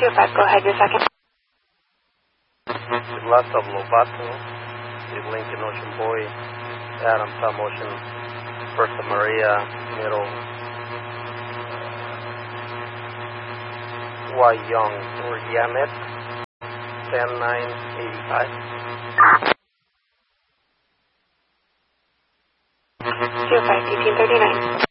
05, go ahead, your second. Last of Lovato, Lincoln Ocean Boy, Adam Tom Ocean, First of Maria, Middle, Y Young, or Yamet, 10985. 05, 1839.